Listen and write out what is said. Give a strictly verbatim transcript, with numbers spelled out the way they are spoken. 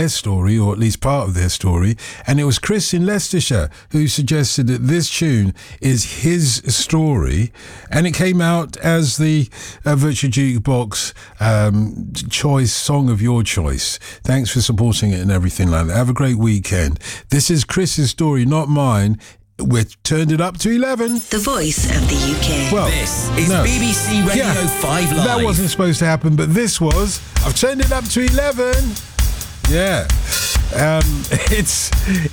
their story, or at least part of their story. And it was Chris in Leicestershire who suggested that this tune is his story. And it came out as the uh, Virtual Jukebox um, choice, song of your choice. Thanks for supporting it and everything like that. Have a great weekend. This is Chris's story, not mine. We've turned it up to eleven. The voice of the U K. Well, this is no. B B C Radio yeah, five Live. That wasn't supposed to happen, but this was. I've turned it up to eleven. Yeah. Um, it's